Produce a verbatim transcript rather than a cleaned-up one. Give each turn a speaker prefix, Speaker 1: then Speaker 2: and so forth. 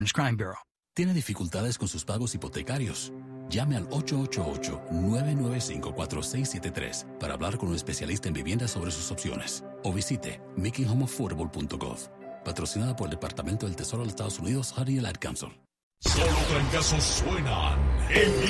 Speaker 1: Crime Bureau.
Speaker 2: ¿Tiene dificultades con sus pagos hipotecarios? Llame al ocho ocho ocho, nueve nueve cinco, cuatro seis siete tres para hablar con un especialista en vivienda sobre sus opciones. O visite making home affordable punto gov. Patrocinada por el Departamento del Tesoro de los Estados Unidos, Harry y el Ad Council.
Speaker 3: Solo trancazos suenan en